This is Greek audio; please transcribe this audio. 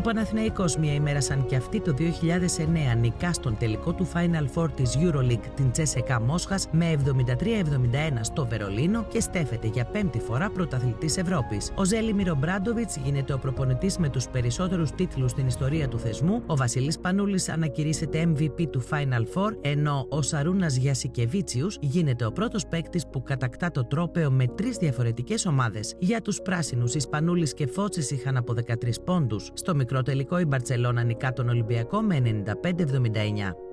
Ο Παναθηναϊκός μια ημέρα σαν και αυτή το 2009 νικά στον τελικό του Final Four της EuroLeague την Τσέσεκα Μόσχας με 73-71 στο Βερολίνο και στέφεται για πέμπτη φορά πρωταθλητής Ευρώπης. Ο Ζέλιμιρ Ομπράντοβιτς γίνεται ο προπονητής με τους περισσότερους τίτλους στην ιστορία του θεσμού. Ο Βασίλης Πανούλης ανακηρύσσεται MVP του Final Four, ενώ ο Σαρούνας Γιασικεβίτσιους γίνεται ο πρώτος παίκτης που κατακτά το τρόπαιο με 3 διαφορετικές ομάδες. Για τους πράσινους, οι Σπανούλης και Φώτσης είχαν από 13 πόντους. Στο μικρό τελικό η Μπαρτσελώνα νικά τον Ολυμπιακό με 95-79.